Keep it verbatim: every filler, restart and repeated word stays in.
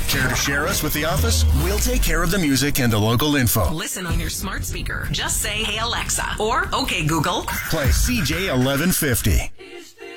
Care to share us with the office? We'll take care of the music and the local info. Listen on your smart speaker. Just say, "Hey Alexa," or "Okay Google." Play C J eleven fifty.